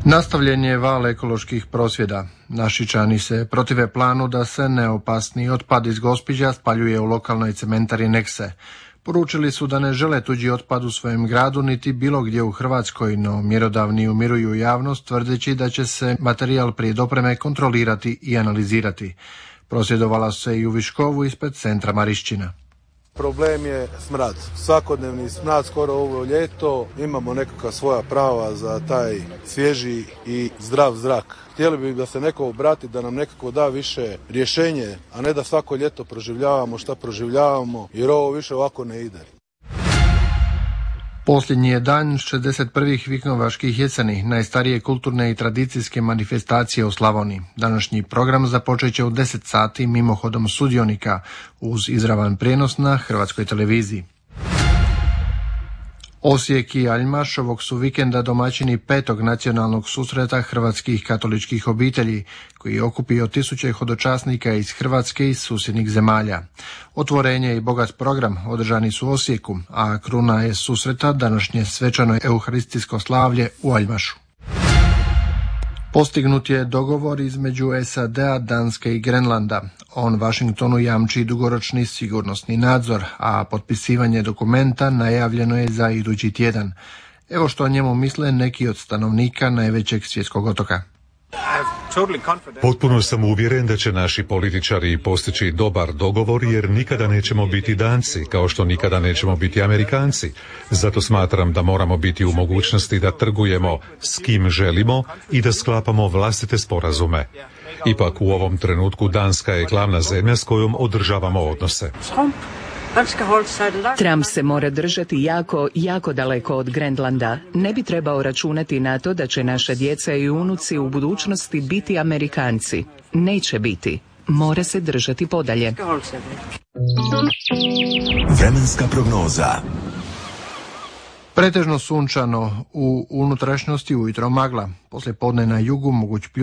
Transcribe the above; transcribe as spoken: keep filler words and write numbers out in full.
Nastavljen je val ekoloških prosvjeda. Našičani se protive planu da se neopasni otpad iz Gospića spaljuje u lokalnoj cementari Nekse. Poručili su da ne žele tuđi otpad u svojem gradu niti bilo gdje u Hrvatskoj, no mjerodavni umiruju javnost tvrdeći da će se materijal prije dopreme kontrolirati i analizirati. Prosvjedovala se i u Viškovu ispred centra Marišćina. Problem je smrad. Svakodnevni smrad skoro ovo ljeto. Imamo nekakva svoja prava za taj svježi i zdrav zrak. Htjeli bi da se neko obrati, da nam nekako da više rješenje, a ne da svako ljeto proživljavamo šta proživljavamo, jer ovo više ovako ne ide. Posljednji je dan šezdeset prvih viknovaških jeseni, najstarije kulturne i tradicijske manifestacije u Slavoniji. Današnji program započet će u deset sati mimohodom sudionika uz izravan prijenos na Hrvatskoj televiziji. Osijek i Aljmaš ovog su vikenda domaćini petog nacionalnog susreta hrvatskih katoličkih obitelji, koji je okupio tisuće hodočasnika iz Hrvatske i susjednih zemalja. Otvorenje i bogat program održani su u Osijeku, a kruna je susreta današnje svečano euharistijsko slavlje u Aljmašu. Postignut je dogovor između S A D-a, Danske i Grenlanda. On Washingtonu jamči dugoročni sigurnosni nadzor, a potpisivanje dokumenta najavljeno je za idući tjedan. Evo što o njemu misle neki od stanovnika najvećeg svjetskog otoka. Potpuno sam uvjeren da će naši političari postići dobar dogovor, jer nikada nećemo biti Danci, kao što nikada nećemo biti Amerikanci. Zato smatram da moramo biti u mogućnosti da trgujemo s kim želimo i da sklapamo vlastite sporazume. Ipak u ovom trenutku Danska je glavna zemlja s kojom održavamo odnose. Trump se mora držati jako, jako daleko od Grenlanda. Ne bi trebao računati na to da će naša djeca i unuci u budućnosti biti Amerikanci. Neće biti. Mora se držati podalje. Vremenska prognoza. Pretežno sunčano, u unutrašnjosti ujutro magla, poslije podne na jugu moguć